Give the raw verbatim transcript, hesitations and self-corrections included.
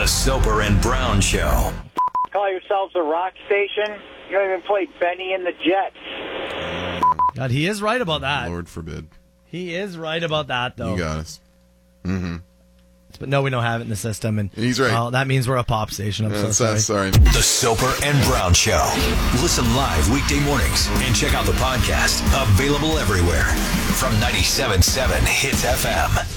Soper and Brown Show. Call yourselves a rock station? You don't even play Benny and the Jets. God, he is right about that. Lord forbid. He is right about that, though. You got us. Mm-hmm. But no, we don't have it in the system. And he's right. Uh, that means we're a pop station. I'm yeah, so sorry. sorry. The Soper and Brown Show. Listen live weekday mornings and check out the podcast. Available everywhere. From ninety-seven point seven Hits F M.